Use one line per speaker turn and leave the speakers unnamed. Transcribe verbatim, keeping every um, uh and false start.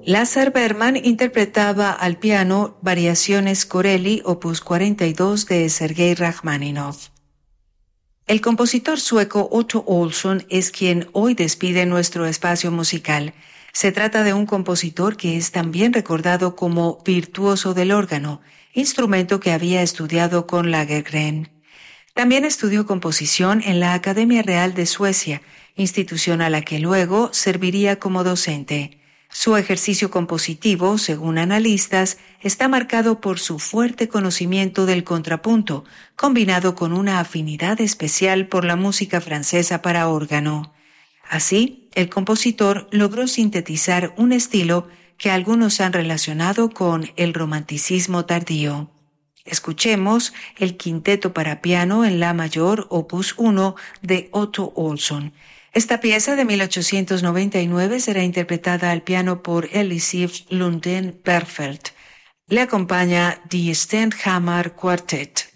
Lazar Berman interpretaba al piano Variaciones Corelli, opus cuarenta y dos de Sergei Rachmaninoff. El compositor sueco Otto Olsson es quien hoy despide nuestro espacio musical. Se trata de un compositor que es también recordado como virtuoso del órgano, instrumento que había estudiado con Lagergren. También estudió composición en la Academia Real de Suecia, institución a la que luego serviría como docente. Su ejercicio compositivo, según analistas, está marcado por su fuerte conocimiento del contrapunto, combinado con una afinidad especial por la música francesa para órgano. Así, el compositor logró sintetizar un estilo que algunos han relacionado con el romanticismo tardío. Escuchemos el quinteto para piano en la mayor, opus uno, de Otto Olsson. Esta pieza de mil ochocientos noventa y nueve será interpretada al piano por Elisif Lunden Berfeldt. Le acompaña Die Stenhammar Quartet.